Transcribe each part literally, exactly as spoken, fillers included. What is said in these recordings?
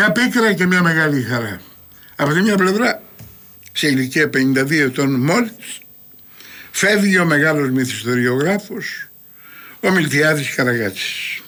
Μια πίκρα και μια μεγάλη χαρά. Από τη μια πλευρά, σε ηλικία πενήντα δύο ετών μόλις, φεύγει ο μεγάλος μυθιστοριογράφος, ο Μιλτιάδης Καραγάτσης.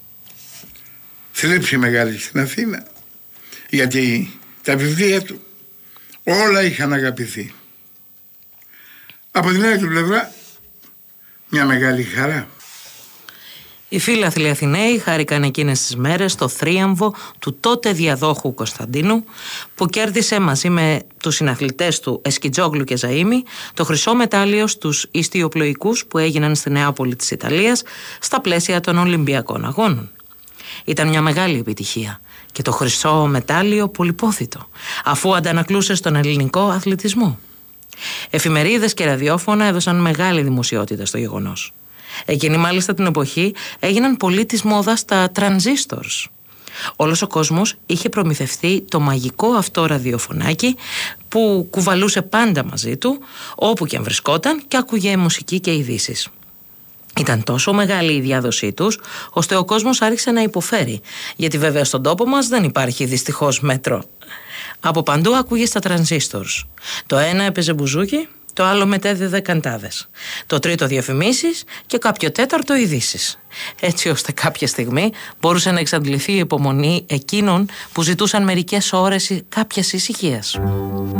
Θλίψη μεγάλη στην Αθήνα, γιατί τα βιβλία του όλα είχαν αγαπηθεί. Από την άλλη πλευρά, μια μεγάλη χαρά. Οι φίλαθλοι Αθηναίοι χάρηκαν εκείνες τις μέρες στο θρίαμβο του τότε διαδόχου Κωνσταντίνου, που κέρδισε μαζί με τους συναθλητές του Εσκιτζόγλου και Ζαΐμι το χρυσό μετάλλιο στους ιστιοπλοϊκούς που έγιναν στη Νεάπολη της Ιταλίας στα πλαίσια των Ολυμπιακών Αγώνων. Ήταν μια μεγάλη επιτυχία και το χρυσό μετάλλιο πολυπόθητο, αφού αντανακλούσε στον ελληνικό αθλητισμό. Εφημερίδες και ραδιόφωνα έδωσαν μεγάλη δημοσιότητα στο γεγονός. Εκείνη μάλιστα την εποχή έγιναν πολύ της μόδας τα transistors. Όλος ο κόσμος είχε προμηθευτεί το μαγικό αυτό ραδιοφωνάκι που κουβαλούσε πάντα μαζί του, όπου και αν βρισκόταν, και άκουγε μουσική και ειδήσεις. Ήταν τόσο μεγάλη η διάδοσή τους, ώστε ο κόσμος άρχισε να υποφέρει, γιατί βέβαια στον τόπο μας δεν υπάρχει δυστυχώς μέτρο. Από παντού ακούγε στα transistors. Το ένα έπαιζε μπουζούκι, το άλλο μετέδιδε καντάδες, το τρίτο διαφημίσεις και κάποιο τέταρτο ειδήσεις. Έτσι ώστε κάποια στιγμή μπορούσε να εξαντληθεί η υπομονή εκείνων που ζητούσαν μερικές ώρες κάποιας ησυχίας.